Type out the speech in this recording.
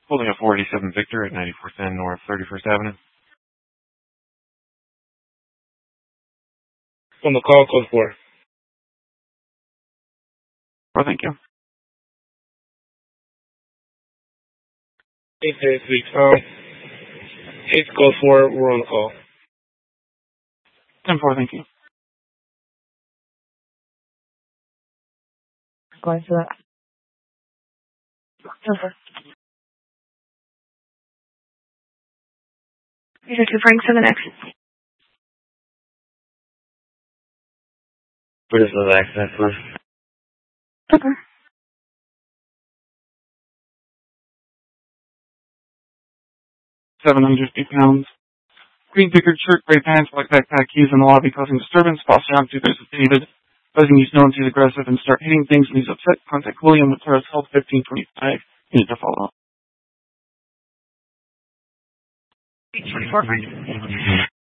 Holding a 487 Victor at 9410 North 31st Avenue. On the call, code 4. Oh, thank you. 833, 8 code 4, we're on the call. 10-4, thank you. Going for that. 10-4. These are 2 Frank 7X. What is the access for? Okay. 750 pounds. Green pickered shirt, gray pants, black backpack, keys in the lobby causing disturbance. Posture on 2 of David. Buzzing he's known he's aggressive and start hitting things when he's upset. Contact William with Torres Health 1525. You need to follow up. 824.